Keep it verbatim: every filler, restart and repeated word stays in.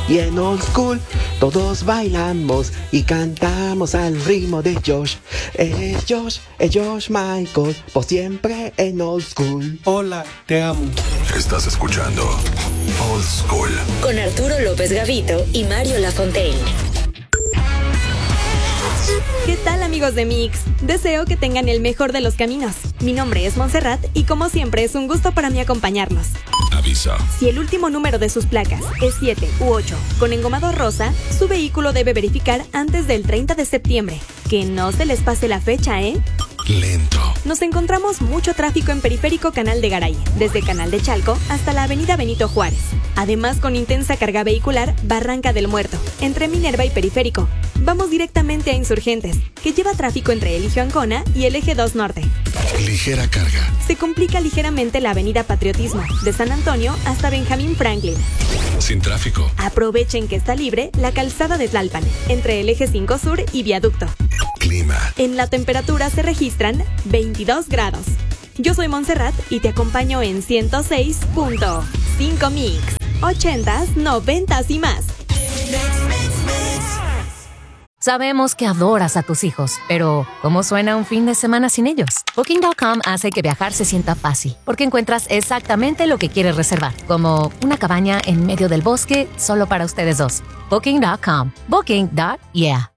Y en Old School todos bailamos y cantamos al ritmo de Josh. Es Josh, es Josh Michael, por siempre en Old School. Hola, te amo. Estás escuchando Old School con Arturo López Gavito y Mario Lafontaine. ¿Qué tal, amigos de Mix? Deseo que tengan el mejor de los caminos. Mi nombre es Montserrat y como siempre es un gusto para mí acompañarlos. Aviso. Si el último número de sus placas es siete u ocho con engomado rosa, su vehículo debe verificar antes del treinta de septiembre. Que no se les pase la fecha, ¿eh? Lento. Nos encontramos mucho tráfico en Periférico Canal de Garay, desde Canal de Chalco hasta la Avenida Benito Juárez. Además, con intensa carga vehicular, Barranca del Muerto, entre Minerva y Periférico. Vamos directamente a Insurgentes, que lleva tráfico entre Eligio Ancona y el Eje dos Norte. Ligera carga. Se complica ligeramente la Avenida Patriotismo, de San Antonio hasta Benjamín Franklin. Sin tráfico. Aprovechen que está libre la calzada de Tlalpan, entre el Eje cinco Sur y Viaducto. Clima. En la temperatura se registran veintidós grados. Yo soy Montserrat y te acompaño en ciento seis punto cinco Mix. ochentas, noventas y más. Sabemos que adoras a tus hijos, pero ¿cómo suena un fin de semana sin ellos? Booking punto com hace que viajar se sienta fácil, porque encuentras exactamente lo que quieres reservar, como una cabaña en medio del bosque solo para ustedes dos. Booking punto com. Booking. Yeah.